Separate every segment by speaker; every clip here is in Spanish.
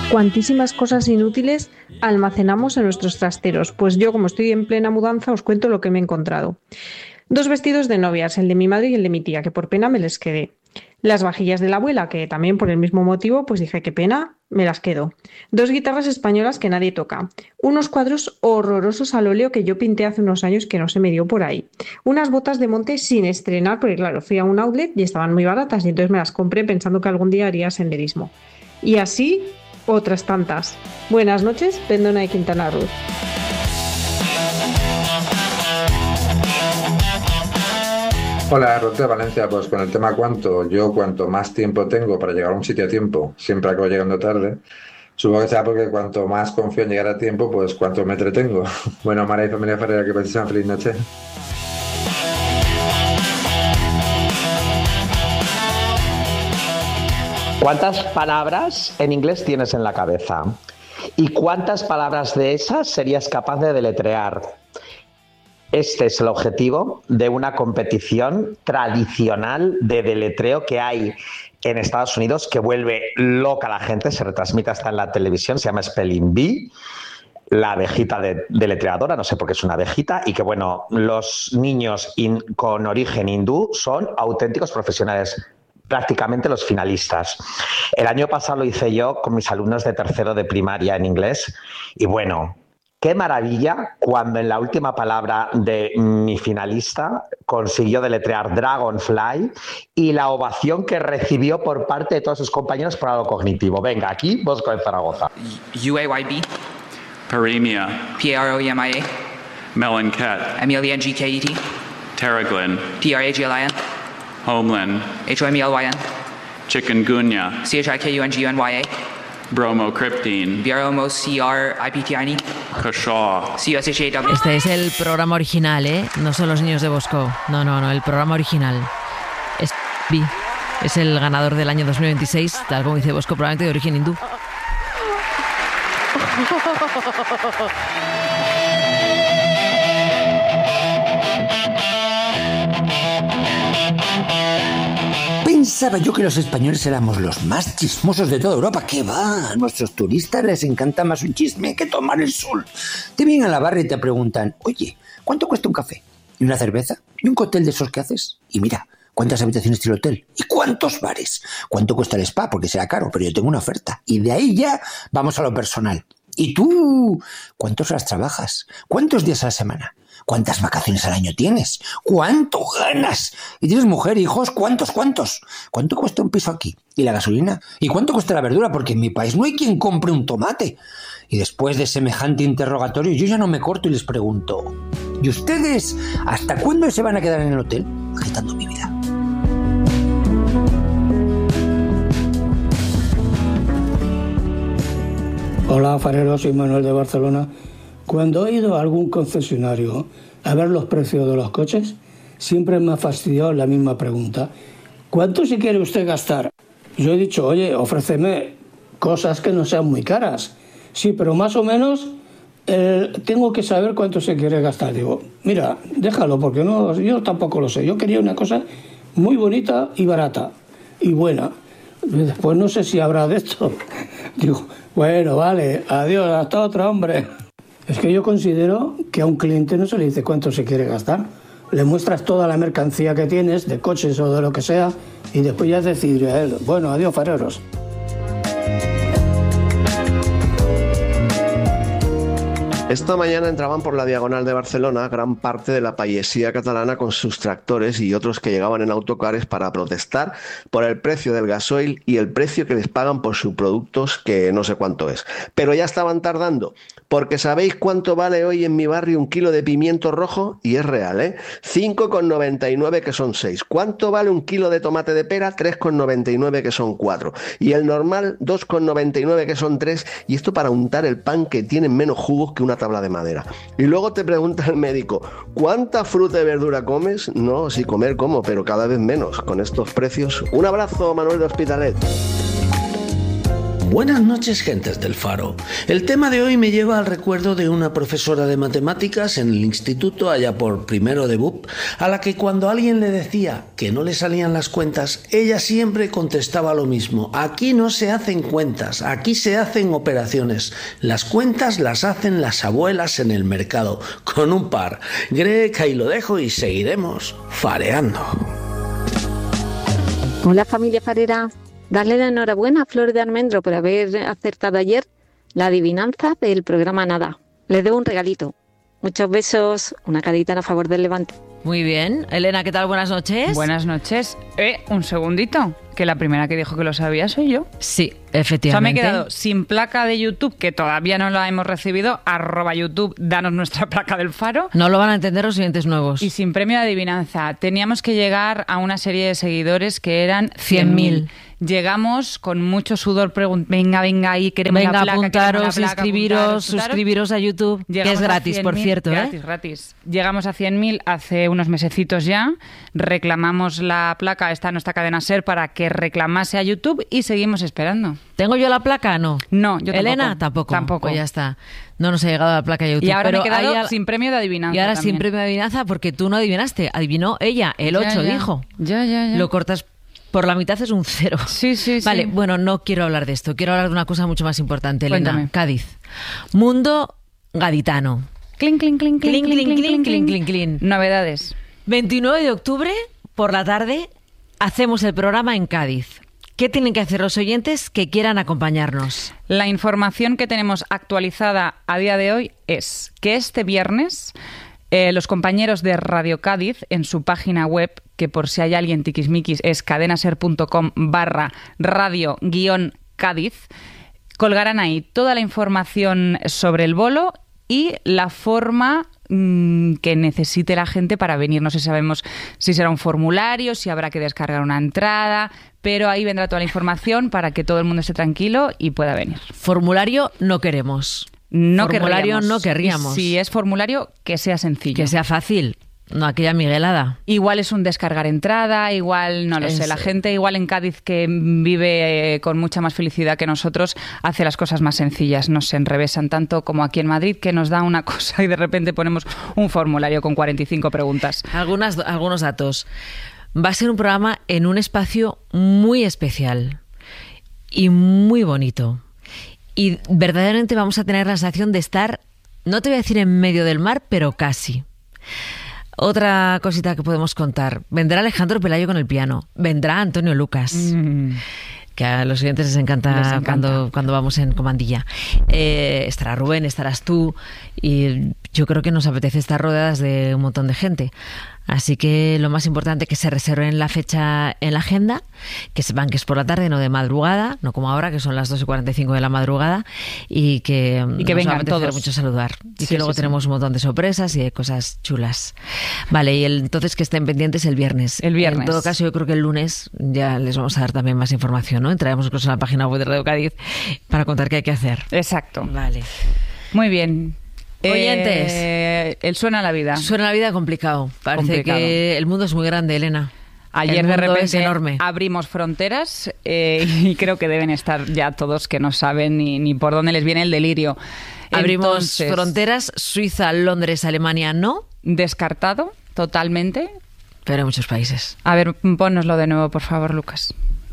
Speaker 1: Cuantísimas cosas inútiles almacenamos en nuestros trasteros. Pues yo, como estoy en plena mudanza, os cuento lo que me he encontrado. 2 vestidos de novias, el de mi madre y el de mi tía, que por pena me les quedé. Las vajillas de la abuela, que también por el mismo motivo, pues dije, qué pena, me las quedo. 2 guitarras españolas que nadie toca. Unos cuadros horrorosos al óleo que yo pinté hace unos años que no se me dio por ahí. Unas botas de monte sin estrenar, porque claro, fui a un outlet y estaban muy baratas y entonces me las compré pensando que algún día haría senderismo. Y así, otras tantas. Buenas noches, Pendona de Quintana Roo.
Speaker 2: Hola, Rote de Valencia. Pues con el tema cuanto más tiempo tengo para llegar a un sitio a tiempo, siempre acabo llegando tarde. Supongo que sea porque cuanto más confío en llegar a tiempo, pues cuanto me entretengo. Bueno, Mara y familia Ferreira, que paséis una feliz noche.
Speaker 3: ¿Cuántas palabras en inglés tienes en la cabeza? ¿Y cuántas palabras de esas serías capaz de deletrear? Este es el objetivo de una competición tradicional de deletreo que hay en Estados Unidos que vuelve loca a la gente, se retransmite hasta en la televisión, se llama Spelling Bee, la abejita deletreadora, no sé por qué es una abejita, y que bueno, los niños con origen hindú son auténticos profesionales, prácticamente los finalistas. El año pasado lo hice yo con mis alumnos de tercero de primaria en inglés y bueno, qué maravilla cuando en la última palabra de mi finalista consiguió deletrear Dragonfly y la ovación que recibió por parte de todos sus compañeros por algo cognitivo. Venga, aquí Bosco de Zaragoza.
Speaker 4: UAYB.
Speaker 5: Paremia.
Speaker 4: PROEMIA.
Speaker 5: Meloncat.
Speaker 4: MELNGKET.
Speaker 5: Terraglin.
Speaker 4: PRAGLIN.
Speaker 5: Homeland.
Speaker 4: HOMELYN.
Speaker 5: Chikungunya.
Speaker 4: CHIKUNGUNYA.
Speaker 5: Bromocriptine.
Speaker 4: BROMOCRIPTINE.
Speaker 5: Kashaw.
Speaker 4: CUSHAW.
Speaker 6: Este es el programa original, ¿eh? No son los niños de Bosco. No, el programa original. Es el ganador del año 2026, tal como dice Bosco, probablemente de origen hindú.
Speaker 7: Pensaba yo que los españoles éramos los más chismosos de toda Europa. ¿Qué va? A nuestros turistas les encanta más un chisme que tomar el sol. Te vienen a la barra y te preguntan, oye, ¿cuánto cuesta un café? ¿Y una cerveza? ¿Y un cóctel de esos que haces? Y mira, ¿cuántas habitaciones tiene el hotel? ¿Y cuántos bares? ¿Cuánto cuesta el spa? Porque será caro, pero yo tengo una oferta. Y de ahí ya vamos a lo personal. ¿Y tú? ¿Cuántas horas trabajas? ¿Cuántos días a la semana? ¿Cuántas vacaciones al año tienes? ¿Cuánto ganas? ¿Y tienes mujer, hijos? ¿Cuántos? ¿Cuánto cuesta un piso aquí? ¿Y la gasolina? ¿Y cuánto cuesta la verdura? Porque en mi país no hay quien compre un tomate. Y después de semejante interrogatorio, yo ya no me corto y les pregunto, ¿y ustedes hasta cuándo se van a quedar en el hotel? Agitando mi vida.
Speaker 8: Hola, Farero, soy Manuel de Barcelona. Cuando he ido a algún concesionario a ver los precios de los coches, siempre me ha fastidiado la misma pregunta. ¿Cuánto se quiere usted gastar? Yo he dicho, oye, ofréceme cosas que no sean muy caras. Sí, pero más o menos tengo que saber cuánto se quiere gastar. Digo, mira, déjalo, porque no, yo tampoco lo sé. Yo quería una cosa muy bonita y barata y buena. Después no sé si habrá de esto. Digo, bueno, vale, adiós, hasta otra, hombre. Es que yo considero que a un cliente no se le dice cuánto se quiere gastar. Le muestras toda la mercancía que tienes, de coches o de lo que sea, y después ya decidiré a él, bueno, adiós, fareros.
Speaker 9: Esta mañana entraban por la Diagonal de Barcelona gran parte de la payesía catalana con sus tractores y otros que llegaban en autocares para protestar por el precio del gasoil y el precio que les pagan por sus productos, que no sé cuánto es. Pero ya estaban tardando, porque ¿sabéis cuánto vale hoy en mi barrio un kilo de pimiento rojo? Y es real, ¿eh? 5,99 que son 6. ¿Cuánto vale un kilo de tomate de pera? 3,99 que son 4. Y el normal, 2,99 que son 3. Y esto para untar el pan, que tienen menos jugos que una tabla de madera. Y luego te pregunta el médico, ¿cuánta fruta y verdura comes? No, sí comer como, pero cada vez menos con estos precios. Un abrazo, Manuel de Hospitalet.
Speaker 10: Buenas noches, gentes del Faro. El tema de hoy me lleva al recuerdo de una profesora de matemáticas en el instituto allá por primero de BUP, a la que cuando alguien le decía que no le salían las cuentas, ella siempre contestaba lo mismo: aquí no se hacen cuentas, aquí se hacen operaciones. Las cuentas las hacen las abuelas en el mercado, con un par. Greg, ahí lo dejo y seguiremos fareando.
Speaker 11: Hola familia farera, darle la enhorabuena a Flor de Almendro por haber acertado ayer la adivinanza del programa Nada. Les debo un regalito. Muchos besos, una carita a favor del Levante.
Speaker 6: Muy bien. Elena, ¿qué tal? Buenas noches.
Speaker 12: Buenas noches. Un segundito, que la primera que dijo que lo sabía soy yo.
Speaker 6: Sí, efectivamente.
Speaker 12: O sea, me he quedado sin placa de YouTube, que todavía no la hemos recibido. @YouTube, danos nuestra placa del Faro.
Speaker 6: No lo van a entender los oyentes nuevos.
Speaker 12: Y sin premio de adivinanza. Teníamos que llegar a una serie de seguidores que eran
Speaker 6: 100.000.
Speaker 12: Llegamos con mucho sudor, venga, ahí queremos la placa.
Speaker 6: Apuntaros, suscribiros a YouTube,
Speaker 12: llegamos,
Speaker 6: que es gratis, por cierto.
Speaker 12: Gratis. Llegamos a 100.000 hace unos mesecitos ya, reclamamos la placa, esta nuestra cadena SER, para que reclamase a YouTube y seguimos esperando.
Speaker 6: ¿Tengo yo la placa? No.
Speaker 12: No, yo tampoco.
Speaker 6: ¿Elena? Tampoco. Pues ya está. No nos ha llegado la placa de YouTube.
Speaker 12: Y ahora
Speaker 6: pero
Speaker 12: me he quedado sin premio de adivinanza.
Speaker 6: Y ahora
Speaker 12: también.
Speaker 6: sin premio de adivinanza porque tú no adivinaste. Adivinó ella, el 8 dijo.
Speaker 12: Ya.
Speaker 6: Lo cortas por la mitad, es un 0.
Speaker 12: Sí.
Speaker 6: Vale, bueno, no quiero hablar de esto. Quiero hablar de una cosa mucho más importante, Elena.
Speaker 12: Cuéntame.
Speaker 6: Cádiz. Mundo gaditano.
Speaker 12: Clink.
Speaker 6: Clink.
Speaker 12: Novedades.
Speaker 6: 29 de octubre, por la tarde, hacemos el programa en Cádiz. ¿Qué tienen que hacer los oyentes que quieran acompañarnos?
Speaker 12: La información que tenemos actualizada a día de hoy es que este viernes los compañeros de Radio Cádiz, en su página web, que por si hay alguien tiquismiquis es cadenaser.com/radio-cádiz, colgarán ahí toda la información sobre el bolo y la forma que necesite la gente para venir. No sé si sabemos si será un formulario, si habrá que descargar una entrada, pero ahí vendrá toda la información para que todo el mundo esté tranquilo y pueda venir.
Speaker 6: Formulario no queremos.
Speaker 12: Formulario
Speaker 6: no querríamos.
Speaker 12: Si es formulario, que sea sencillo.
Speaker 6: Que sea fácil. No aquella miguelada.
Speaker 12: Igual es un descargar entrada, igual, no lo sé. La gente igual en Cádiz, que vive con mucha más felicidad que nosotros, hace las cosas más sencillas. No se enrevesan tanto como aquí en Madrid, que nos da una cosa y de repente ponemos un formulario con 45 preguntas.
Speaker 6: Algunos datos. Va a ser un programa en un espacio muy especial y muy bonito. Y verdaderamente vamos a tener la sensación de estar, no te voy a decir en medio del mar, pero casi. Otra cosita que podemos contar. Vendrá Alejandro Pelayo con el piano. Vendrá Antonio Lucas. Que a los oyentes les encanta. Cuando vamos en comandilla. Estará Rubén, estarás tú. Y yo creo que nos apetece estar rodeadas de un montón de gente. Así que lo más importante es que se reserven la fecha en la agenda, que sepan que es por la tarde, no de madrugada, no como ahora, que son las 2:45 de la madrugada, y que
Speaker 12: vengan todos.
Speaker 6: Mucho saludar. Y que luego tenemos un montón de sorpresas y de cosas chulas. Vale, y entonces que estén pendientes el viernes. En todo caso, yo creo que el lunes ya les vamos a dar también más información, ¿no? Entraremos incluso en la página web de Radio Cádiz para contar qué hay que hacer.
Speaker 12: Exacto.
Speaker 6: Vale.
Speaker 12: Muy bien.
Speaker 6: Oyentes,
Speaker 12: el Suena la Vida.
Speaker 6: Suena la Vida complicado. Parece que el mundo es muy grande, Elena.
Speaker 12: Ayer de repente abrimos fronteras y creo que deben estar ya todos que no saben ni por dónde les viene el delirio.
Speaker 6: Abrimos fronteras, Suiza, Londres, Alemania no.
Speaker 12: Descartado totalmente.
Speaker 6: Pero en muchos países.
Speaker 12: A ver, pónnoslo de nuevo, por favor, Lucas.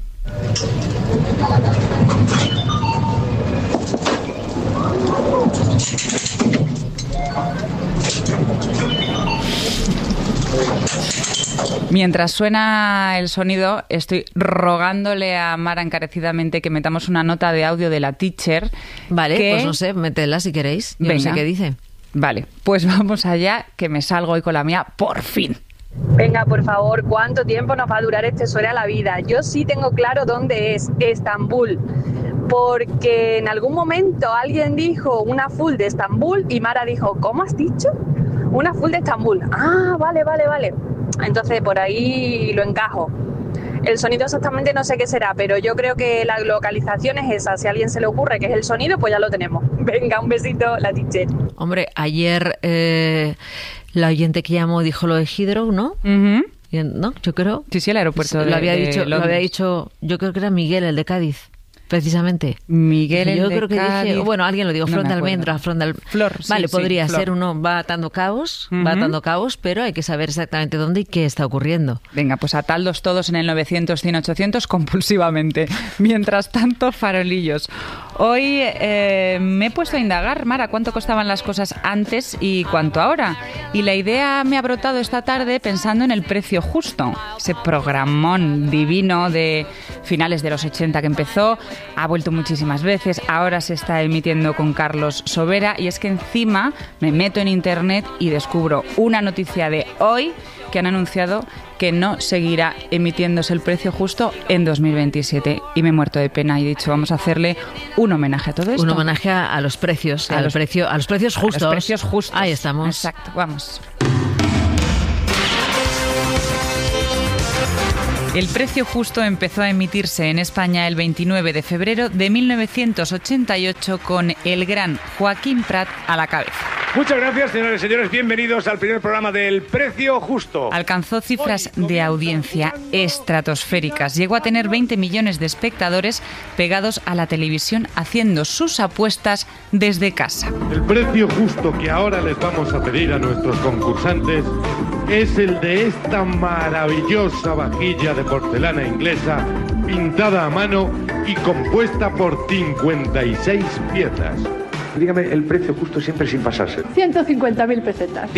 Speaker 12: Mientras suena el sonido, estoy rogándole a Mara encarecidamente que metamos una nota de audio de la teacher.
Speaker 6: Vale, pues no sé, métela si queréis. Yo no sé qué dice.
Speaker 12: Vale, pues vamos allá, que me salgo hoy con la mía, por fin.
Speaker 13: Venga, por favor, ¿cuánto tiempo nos va a durar este Suena la Vida? Yo sí tengo claro dónde es, Estambul. Porque en algún momento alguien dijo una full de Estambul y Mara dijo, ¿cómo has dicho? Una full de Estambul. Ah, vale. Entonces por ahí lo encajo. El sonido exactamente no sé qué será, pero yo creo que la localización es esa. Si a alguien se le ocurre que es el sonido, pues ya lo tenemos. Venga, un besito, la teacher.
Speaker 6: Hombre, ayer la oyente que llamó dijo lo de Heathrow, ¿no?
Speaker 12: Uh-huh.
Speaker 6: ¿No? Yo creo.
Speaker 12: Sí, el aeropuerto
Speaker 6: lo había dicho, yo creo que era Miguel, el de Cádiz. precisamente?
Speaker 12: Miguel,
Speaker 6: yo
Speaker 12: el de
Speaker 6: creo que
Speaker 12: Cádiz.
Speaker 6: dije, bueno, alguien lo dijo,
Speaker 12: No
Speaker 6: Flor
Speaker 12: me
Speaker 6: de
Speaker 12: acuerdo.
Speaker 6: Almendra,
Speaker 12: Flor,
Speaker 6: vale,
Speaker 12: sí,
Speaker 6: podría
Speaker 12: Flor.
Speaker 6: ser uno, va atando cabos,
Speaker 12: Ujú.
Speaker 6: pero hay que saber exactamente dónde y qué está ocurriendo.
Speaker 12: Venga, pues ataldos todos en el 900, 100, 800 compulsivamente. Mientras tanto, farolillos. Hoy me he puesto a indagar, Mara, cuánto costaban las cosas antes y cuánto ahora. Y la idea me ha brotado esta tarde pensando en El precio justo. Ese programón divino de finales de los 80 que empezó, ha vuelto muchísimas veces, ahora se está emitiendo con Carlos Sobera, y es que encima me meto en internet y descubro una noticia de hoy que han anunciado que no seguirá emitiéndose El precio justo en 2027. Y me he muerto de pena y he dicho, vamos a hacerle un homenaje a todo esto.
Speaker 6: Un homenaje a los precios, a los precios justos.
Speaker 12: A los precios justos.
Speaker 6: Ahí estamos.
Speaker 12: Exacto, vamos. El precio justo empezó a emitirse en España el 29 de febrero de 1988 con el gran Joaquín Prat a la cabeza.
Speaker 14: Muchas gracias, señores y señores. Bienvenidos al primer programa del Precio Justo.
Speaker 12: Alcanzó cifras de audiencia estratosféricas. Llegó a tener 20 millones de espectadores pegados a la televisión haciendo sus apuestas desde casa.
Speaker 15: El precio justo que ahora les vamos a pedir a nuestros concursantes es el de esta maravillosa vajilla de porcelana inglesa pintada a mano y compuesta por 56 piezas.
Speaker 14: Dígame el precio justo siempre sin pasarse.
Speaker 16: 150.000 pesetas.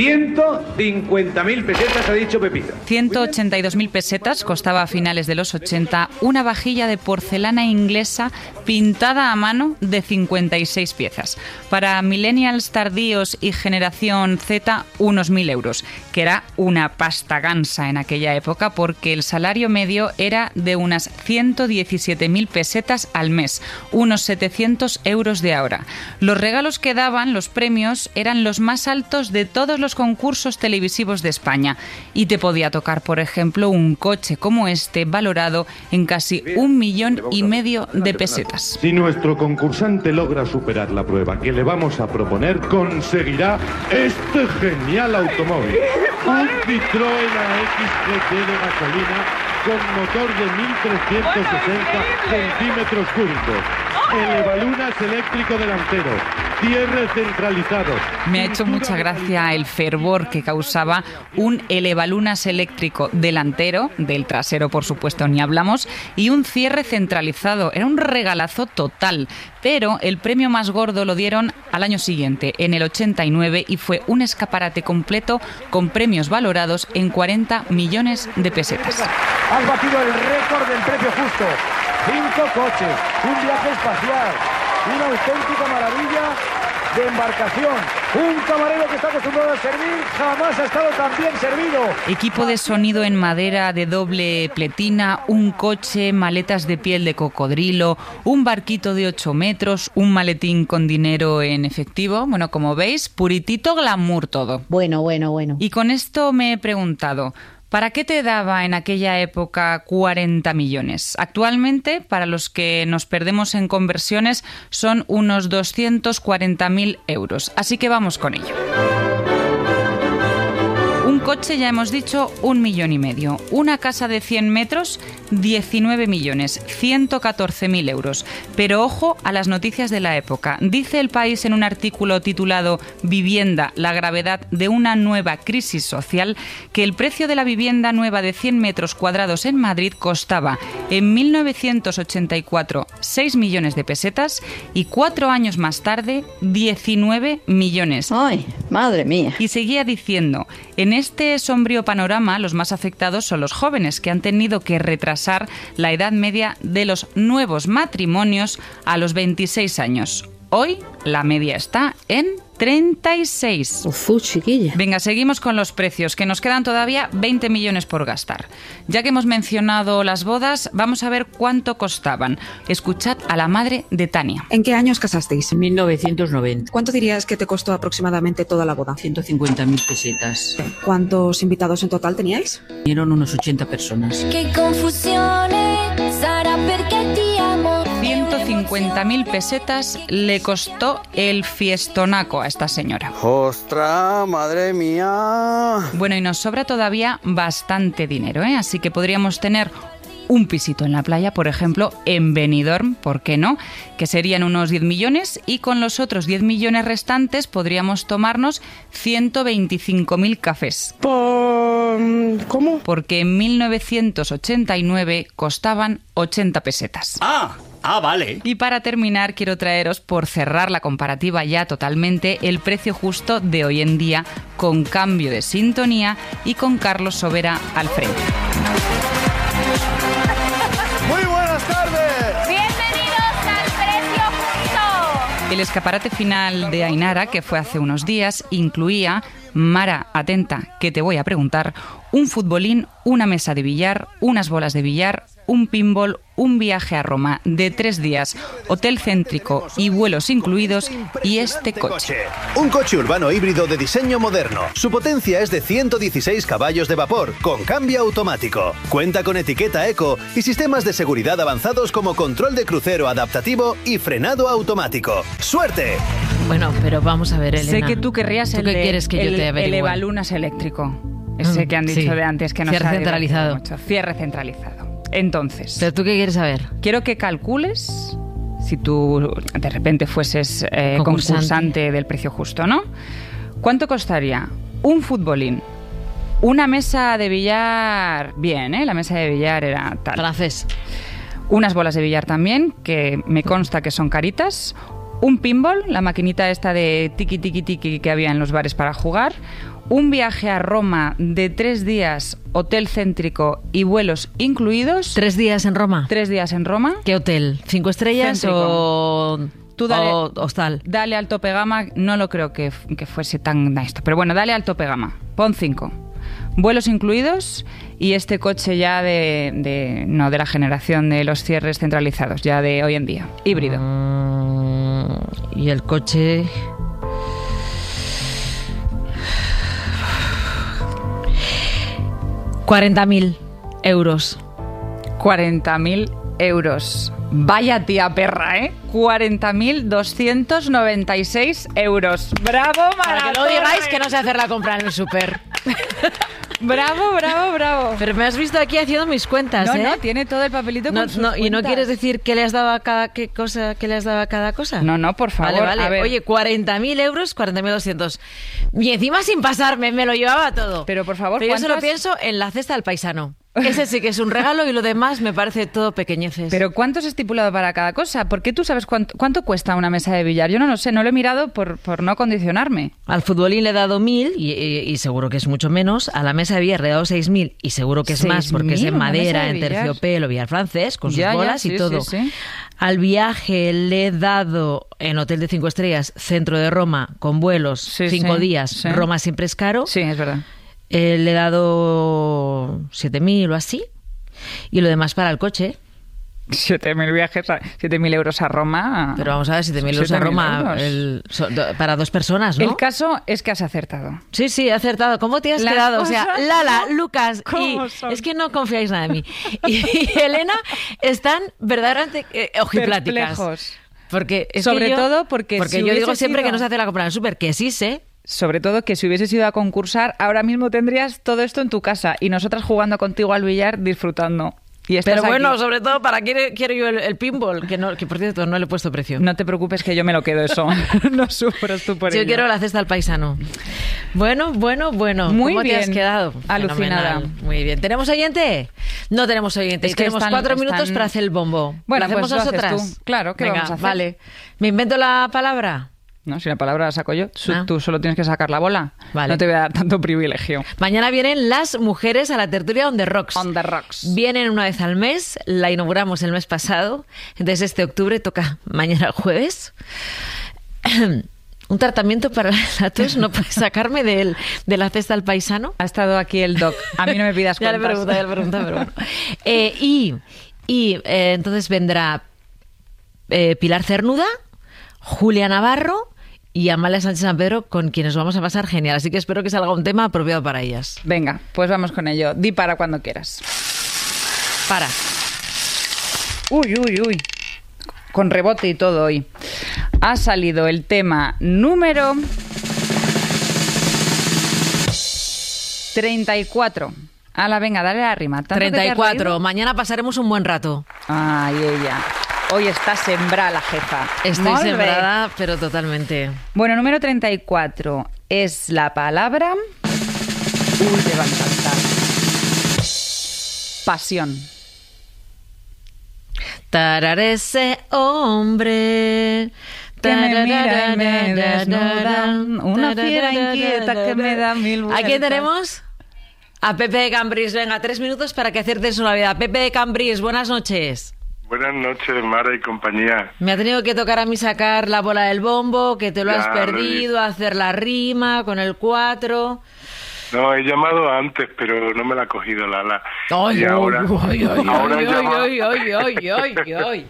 Speaker 14: 150.000 pesetas, ha dicho Pepito.
Speaker 12: 182.000 pesetas costaba a finales de los 80 una vajilla de porcelana inglesa pintada a mano de 56 piezas. Para millennials tardíos y generación Z, unos 1.000 euros, que era una pasta gansa en aquella época porque el salario medio era de unas 117.000 pesetas al mes, unos 700 euros de ahora. Los regalos que daban, los premios, eran los más altos de todos los concursos televisivos de España. Y te podía tocar, por ejemplo, un coche como este, valorado en casi 1,5 millones de pesetas.
Speaker 15: Si nuestro concursante logra superar la prueba que le vamos a proponer, conseguirá este genial automóvil. Un Citroën AX GT de gasolina con motor de 1.360 centímetros cúbicos. Elevalunas eléctrico delantero, cierre centralizado.
Speaker 12: Me ha hecho mucha gracia el fervor que causaba un elevalunas eléctrico delantero, del trasero por supuesto ni hablamos, y un cierre centralizado. Era un regalazo total, pero el premio más gordo lo dieron al año siguiente, en el 89, y fue un escaparate completo con premios valorados en 40 millones de pesetas.
Speaker 14: Has batido el récord del precio justo. 5 coches, un viaje espacial, una auténtica maravilla de embarcación. Un camarero que está acostumbrado a servir jamás ha estado tan bien servido.
Speaker 12: Equipo de sonido en madera de doble pletina, un coche, maletas de piel de cocodrilo, un barquito de 8 metros, un maletín con dinero en efectivo. Bueno, como veis, puritito glamour todo.
Speaker 16: Bueno.
Speaker 12: Y con esto me he preguntado, ¿para qué te daba en aquella época 40 millones? Actualmente, para los que nos perdemos en conversiones, son unos 240.000 euros. Así que vamos con ello. Un coche, ya hemos dicho, 1,5 millones. Una casa de 100 metros, 19 millones, 114.000 euros. Pero ojo a las noticias de la época. Dice El País en un artículo titulado Vivienda, la gravedad de una nueva crisis social, que el precio de la vivienda nueva de 100 metros cuadrados en Madrid costaba en 1984 6 millones de pesetas y 4 años más tarde 19 millones.
Speaker 16: ¡Ay, madre mía!
Speaker 12: Y seguía diciendo, en este sombrío panorama los más afectados son los jóvenes, que han tenido que retrasar la edad media de los nuevos matrimonios a los 26 años. Hoy la media está en 36.
Speaker 16: Chiquilla.
Speaker 12: Venga, seguimos con los precios, que nos quedan todavía 20 millones por gastar. Ya que hemos mencionado las bodas, vamos a ver cuánto costaban. Escuchad a la madre de Tania.
Speaker 17: ¿En qué años casasteis?
Speaker 18: 1990.
Speaker 17: ¿Cuánto dirías que te costó aproximadamente toda la boda?
Speaker 18: 150.000 pesetas.
Speaker 17: ¿Cuántos invitados en total teníais?
Speaker 18: Vinieron unos 80 personas.
Speaker 19: Che confusione sarà perché ti amo.
Speaker 12: 150.000 pesetas le costó el fiestonaco a esta señora.
Speaker 20: ¡Ostras, madre mía!
Speaker 12: Bueno, y nos sobra todavía bastante dinero, ¿eh? Así que podríamos tener un pisito en la playa, por ejemplo, en Benidorm, ¿por qué no? Que serían unos 10 millones y con los otros 10 millones restantes podríamos tomarnos 125.000 cafés.
Speaker 16: ¿Cómo?
Speaker 12: Porque en 1989 costaban 80 pesetas.
Speaker 21: Vale.
Speaker 12: Y para terminar, quiero traeros, por cerrar la comparativa ya totalmente, el precio justo de hoy en día, con cambio de sintonía y con Carlos Sobera al frente.
Speaker 14: Muy buenas tardes.
Speaker 22: Bienvenidos al precio justo.
Speaker 12: El escaparate final de Ainara, que fue hace unos días, incluía, Mara, atenta, que te voy a preguntar, un futbolín, una mesa de billar, unas bolas de billar, un pinball, un viaje a Roma de 3 días, hotel céntrico y vuelos incluidos, y este coche.
Speaker 23: Un coche urbano híbrido de diseño moderno. Su potencia es de 116 caballos de vapor, con cambio automático. Cuenta con etiqueta eco y sistemas de seguridad avanzados como control de crucero adaptativo y frenado automático. ¡Suerte!
Speaker 6: Bueno, pero vamos a ver, Elena.
Speaker 12: Sé que tú querrías
Speaker 6: ¿Tú qué quieres que yo te averigüe?
Speaker 12: el Evalunas eléctrico. Ese que han dicho
Speaker 6: sí.
Speaker 12: de antes que no
Speaker 6: Cierre centralizado.
Speaker 12: Mucho. Cierre centralizado. Entonces,
Speaker 6: ¿pero tú qué quieres saber?
Speaker 12: Quiero que calcules, si tú de repente fueses concursante del precio justo, ¿no? ¿Cuánto costaría un futbolín? Una mesa de billar, bien, ¿eh? La mesa de billar era tal.
Speaker 6: Francés.
Speaker 12: Unas bolas de billar también, que me consta que son caritas. Un pinball, la maquinita esta de tiki tiki tiki que había en los bares para jugar. Un viaje a Roma de 3 días, hotel céntrico y vuelos incluidos.
Speaker 6: 3 días en Roma.
Speaker 12: 3 días en Roma.
Speaker 6: ¿Qué hotel? ¿5 estrellas o hostal?
Speaker 12: Dale al tope gama, no lo creo que fuese tan esto, pero bueno, dale al tope gama. Pon 5. Vuelos incluidos y este coche ya no de la generación de los cierres centralizados, ya de hoy en día, híbrido.
Speaker 6: Y el coche... €40.000.
Speaker 12: 40.000 euros. Vaya tía perra, ¿eh? 40.296 euros. ¡Bravo, Mara!
Speaker 6: Para que no digáis que no sé hacer la compra en el súper.
Speaker 12: Bravo, bravo, bravo.
Speaker 6: Pero me has visto aquí haciendo mis cuentas, ¿eh?
Speaker 12: No, tiene todo el papelito con sus cuentas.
Speaker 6: ¿Y no quieres decir qué le has dado a cada cosa?
Speaker 12: No, por favor.
Speaker 6: Vale.
Speaker 12: A ver.
Speaker 6: Oye, 40.000 euros, 40.200. Y encima sin pasarme, me lo llevaba todo.
Speaker 12: Pero por favor,
Speaker 6: yo solo pienso en la cesta del paisano. Ese sí que es un regalo y lo demás me parece todo pequeñeces.
Speaker 12: Pero ¿cuánto has estipulado para cada cosa? ¿Por qué tú sabes cuánto cuesta una mesa de billar? Yo no lo sé, no lo he mirado por no condicionarme.
Speaker 6: Al futbolín le he dado 1.000 y seguro que es mucho menos. A la mesa de billar le he dado 6.000 y seguro que es más porque es en madera, en terciopelo, billar francés, con sus bolas y todo. Sí. Al viaje le he dado en hotel de 5 estrellas, centro de Roma, con vuelos, 5 días. Sí. Roma siempre es caro.
Speaker 12: Sí, es verdad.
Speaker 6: Le he dado 7.000 o así. Y lo demás para el coche.
Speaker 12: 7.000 viajes, 7.000 euros a Roma.
Speaker 6: Pero vamos a ver, 7.000 euros a Roma para 2 personas, ¿no?
Speaker 12: El caso es que has acertado.
Speaker 6: Sí, he acertado. ¿Cómo te has quedado? O sea, Lala, Lucas y... Es que no confiáis nada en mí. Y Elena están verdaderamente ojipláticas.
Speaker 12: Perplejos.
Speaker 6: Porque es
Speaker 12: sobre todo porque
Speaker 6: si yo digo siempre que no se hace la compra en el súper, que sí sé.
Speaker 12: Sobre todo que si hubieses ido a concursar, ahora mismo tendrías todo esto en tu casa y nosotras jugando contigo al billar disfrutando.
Speaker 6: Pero bueno, aquí. Sobre todo para quiero yo el pinball, que por cierto no le he puesto precio.
Speaker 12: No te preocupes que yo me lo quedo eso. No sufras tú por ello.
Speaker 6: Yo quiero la cesta al paisano. Bueno.
Speaker 12: Muy
Speaker 6: ¿Cómo
Speaker 12: bien.
Speaker 6: te has quedado?
Speaker 12: Alucinada.
Speaker 6: Fenomenal. Muy bien. ¿Tenemos oyente? No tenemos oyente. Es que tenemos 4 minutos para hacer el bombo.
Speaker 12: Bueno,
Speaker 6: ¿lo hacemos
Speaker 12: pues
Speaker 6: nosotras?
Speaker 12: Haces tú. Claro, ¿qué vamos a hacer?
Speaker 6: Vale. ¿Me invento la palabra?
Speaker 12: No, si la palabra la saco yo, tú solo tienes que sacar la bola.
Speaker 6: Vale.
Speaker 12: No te voy a dar tanto privilegio.
Speaker 6: Mañana vienen las mujeres a la tertulia On The Rocks.
Speaker 12: On The Rocks.
Speaker 6: Vienen una vez al mes, la inauguramos el mes pasado. Entonces este octubre toca mañana jueves. Un tratamiento para la tos, ¿no puedes sacarme de la cesta al paisano?
Speaker 12: Ha estado aquí el doc. A mí no me pidas cuentas.
Speaker 6: Ya le pregunta, pero bueno. Entonces vendrá Pilar Cernuda, Julia Navarro y Amalia Sánchez San Pedro, con quienes vamos a pasar genial. Así que espero que salga un tema apropiado para ellas.
Speaker 12: Venga, pues vamos con ello. Di para cuando quieras.
Speaker 6: Para.
Speaker 12: Uy. Con rebote y todo hoy. Ha salido el tema número 34. Ala, venga, dale la rima. ¿Tanto que te has
Speaker 6: 34.
Speaker 12: reído?
Speaker 6: Mañana pasaremos un buen rato.
Speaker 12: Ay, ella. Hoy está sembrada la jefa.
Speaker 6: Estoy
Speaker 12: Molt bé.
Speaker 6: sembrada, pero totalmente.
Speaker 12: Bueno, número 34 es la palabra... Uy, te va a encantar. Pasión.
Speaker 6: Tararé ese hombre...
Speaker 12: Que me mira y me desnudan. Una fiera inquieta que me da mil vueltas.
Speaker 6: ¿A quién tenemos? A Pepe de Cambrils. Venga, 3 minutos para que aciertes una vida. Pepe de Cambrils, buenas noches.
Speaker 1: Buenas noches, Mara y compañía.
Speaker 6: Me ha tenido que tocar a mí sacar la bola del bombo, que te lo
Speaker 1: Ya,
Speaker 6: has perdido, hacer la rima con el 4.
Speaker 1: No, he llamado antes, pero no me la ha cogido Lala.
Speaker 6: Ay,
Speaker 1: Y ahora,
Speaker 6: ay, ay,
Speaker 1: ahora
Speaker 6: ay,
Speaker 1: llama-
Speaker 6: ay, ay, ay, ay, ay.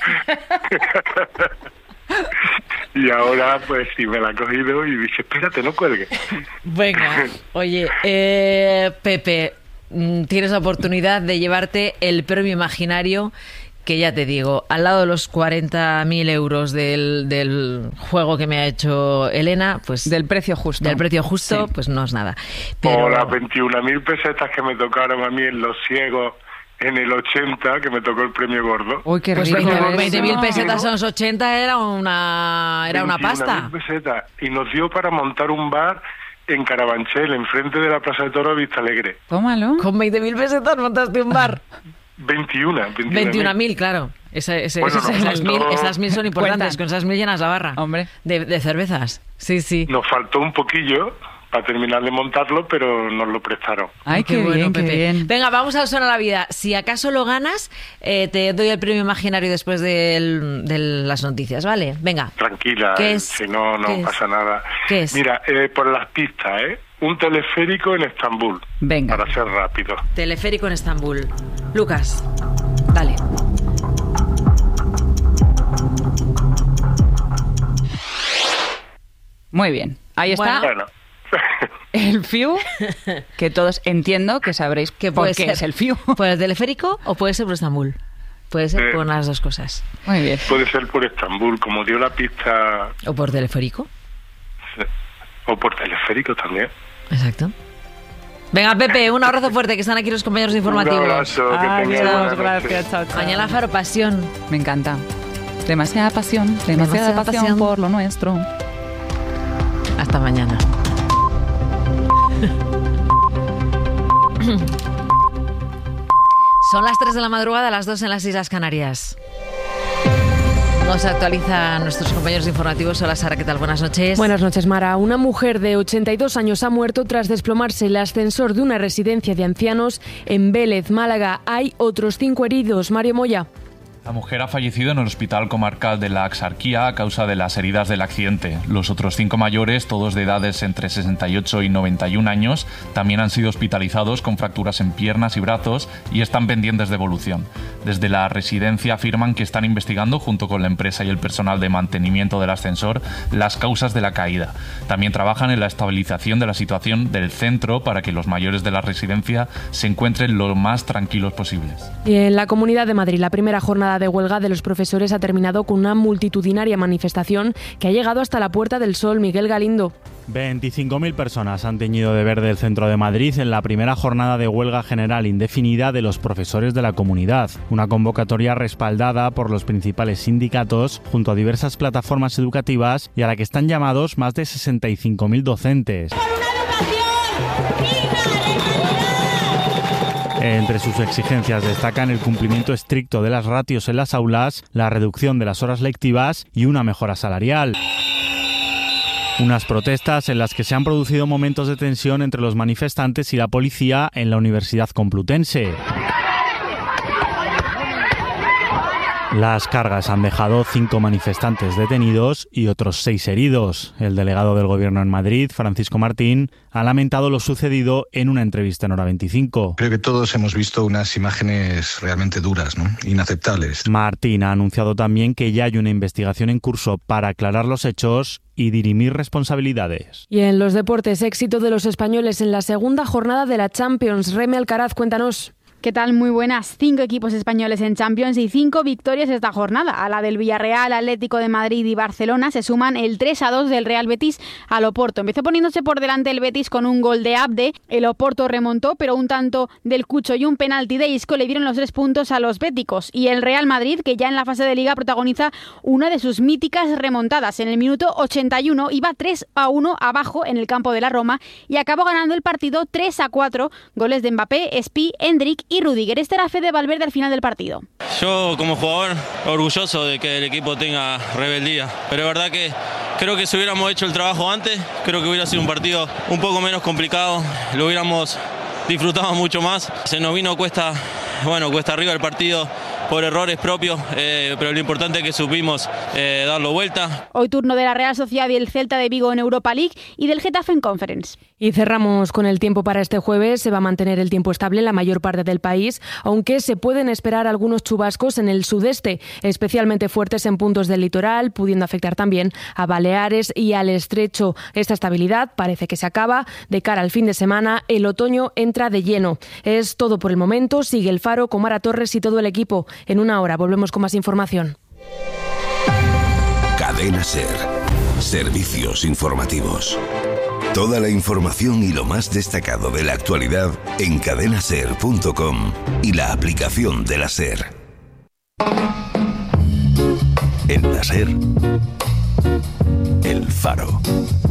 Speaker 1: Y ahora, pues sí, me la ha cogido y dice, espérate, no cuelgue.
Speaker 6: Venga, oye, Pepe, tienes la oportunidad de llevarte el premio imaginario, que ya te digo, al lado de los 40.000 euros del juego que me ha hecho Elena, pues...
Speaker 12: Del precio justo.
Speaker 6: Del precio justo,
Speaker 12: Sí.
Speaker 6: pues no es nada.
Speaker 1: O las 21.000 pesetas que me tocaron a mí en Los Ciegos en el 80, que me tocó el premio gordo.
Speaker 12: Uy, qué
Speaker 6: Pues
Speaker 12: rico.
Speaker 6: 20.000 pesetas a los 80 era una pasta.
Speaker 1: 21.000 pesetas. Y nos dio para montar un bar en Carabanchel, enfrente de la Plaza de Toros de Vista Alegre.
Speaker 12: Tómalo.
Speaker 6: Con 20.000 pesetas montaste un bar.
Speaker 1: 21.000.
Speaker 6: Claro.
Speaker 1: Bueno,
Speaker 6: Esas 1.000 son importantes.
Speaker 12: Cuentan.
Speaker 6: Con esas 1.000 llenas la barra.
Speaker 12: Hombre.
Speaker 6: De cervezas. Sí, sí.
Speaker 1: Nos faltó un poquillo para terminar de montarlo, pero nos lo prestaron.
Speaker 12: Ay, qué
Speaker 6: bueno,
Speaker 12: bien, qué
Speaker 6: Pepe.
Speaker 12: bien.
Speaker 6: Venga, vamos a Suena la Vida. Si acaso lo ganas, te doy el premio imaginario después de las noticias, ¿vale? Venga.
Speaker 1: Tranquila,
Speaker 6: ¿Qué es?
Speaker 1: si no, no
Speaker 6: ¿Qué es?
Speaker 1: pasa nada.
Speaker 6: ¿Qué es?
Speaker 1: Mira, por las pistas, un teleférico en Estambul.
Speaker 12: Venga.
Speaker 1: Para ser rápido.
Speaker 6: Teleférico en Estambul. Lucas, dale.
Speaker 12: Muy bien. Ahí está.
Speaker 1: Bueno,
Speaker 12: El FIU, que todos entiendo que sabréis
Speaker 6: ¿Qué
Speaker 12: por
Speaker 6: puede
Speaker 12: qué
Speaker 6: ser?
Speaker 12: es el FIU.
Speaker 6: ¿Por el teleférico o puede ser por Estambul? Puede ser por las dos cosas.
Speaker 12: Muy bien.
Speaker 1: puede ser por Estambul, como dio la pista,
Speaker 6: ¿O por teleférico?
Speaker 1: o por teleférico también.
Speaker 6: Exacto. Venga, Pepe, un abrazo fuerte, que están aquí los compañeros informativos.
Speaker 1: Un abrazo, que tengas buena
Speaker 12: Adiós,
Speaker 1: noche.
Speaker 12: gracias, chao, chao.
Speaker 6: Mañana Faro Pasión.
Speaker 12: Me encanta. Demasiada pasión, demasiada pasión por lo nuestro.
Speaker 6: Hasta mañana. Son las 3 de la madrugada, las 2 en las Islas Canarias. Nos actualizan nuestros compañeros informativos. Hola Sara, ¿qué tal? Buenas noches.
Speaker 2: Buenas noches, Mara. Una mujer de 82 años ha muerto tras desplomarse el ascensor de una residencia de ancianos en Vélez, Málaga. Hay otros 5 heridos. Mario Moya.
Speaker 21: La mujer ha fallecido en el hospital comarcal de la Axarquía a causa de las heridas del accidente. Los otros 5 mayores, todos de edades entre 68 y 91 años, también han sido hospitalizados con fracturas en piernas y brazos y están pendientes de evolución. Desde la residencia afirman que están investigando, junto con la empresa y el personal de mantenimiento del ascensor, las causas de la caída. También trabajan en la estabilización de la situación del centro para que los mayores de la residencia se encuentren lo más tranquilos posibles.
Speaker 2: Y en la Comunidad de Madrid, la primera jornada de huelga de los profesores ha terminado con una multitudinaria manifestación que ha llegado hasta la Puerta del Sol. Miguel Galindo.
Speaker 24: 25.000 personas han teñido de verde el centro de Madrid en la primera jornada de huelga general indefinida de los profesores de la comunidad. Una convocatoria respaldada por los principales sindicatos junto a diversas plataformas educativas y a la que están llamados más de 65.000 docentes. Entre sus exigencias destacan el cumplimiento estricto de las ratios en las aulas, la reducción de las horas lectivas y una mejora salarial. Unas protestas en las que se han producido momentos de tensión entre los manifestantes y la policía en la Universidad Complutense. Las cargas han dejado 5 manifestantes detenidos y otros 6 heridos. El delegado del Gobierno en Madrid, Francisco Martín, ha lamentado lo sucedido en una entrevista en Hora 25.
Speaker 25: Creo que todos hemos visto unas imágenes realmente duras, ¿no? Inaceptables.
Speaker 24: Martín ha anunciado también que ya hay una investigación en curso para aclarar los hechos y dirimir responsabilidades.
Speaker 2: Y en los deportes, éxito de los españoles en la segunda jornada de la Champions. Remy Alcaraz, cuéntanos.
Speaker 3: ¿Qué tal? Muy buenas. 5 equipos españoles en Champions y 5 victorias esta jornada. A la del Villarreal, Atlético de Madrid y Barcelona se suman el 3-2 del Real Betis al Oporto. Empezó poniéndose por delante el Betis con un gol de Abde. El Oporto remontó, pero un tanto del Cucho y un penalti de Isco le dieron los 3 puntos a los béticos. Y el Real Madrid, que ya en la fase de Liga protagoniza una de sus míticas remontadas. En el minuto 81 iba 3-1 abajo en el campo de la Roma y acabó ganando el partido 3-4. Goles de Mbappé, Espi, Endrick y Rudiger. Este era Fede Valverde al final del partido.
Speaker 4: Yo como jugador orgulloso de que el equipo tenga rebeldía, pero es verdad que creo que si hubiéramos hecho el trabajo antes, creo que hubiera sido un partido un poco menos complicado, lo hubiéramos disfrutado mucho más. Se nos vino cuesta arriba el partido por errores propios, pero lo importante es que supimos darlo vuelta.
Speaker 3: Hoy turno de la Real Sociedad y el Celta de Vigo en Europa League y del Getafe en Conference.
Speaker 2: Y cerramos con el tiempo para este jueves. Se va a mantener el tiempo estable en la mayor parte del país, aunque se pueden esperar algunos chubascos en el sudeste, especialmente fuertes en puntos del litoral, pudiendo afectar también a Baleares y al Estrecho. Esta estabilidad parece que se acaba. De cara al fin de semana, el otoño entra de lleno. Es todo por el momento. Sigue el Faro con Mara Torres y todo el equipo. En una hora volvemos con más información.
Speaker 5: Cadena SER. Servicios informativos. Toda la información y lo más destacado de la actualidad en cadenaser.com y la aplicación de la SER. En la SER, El Faro.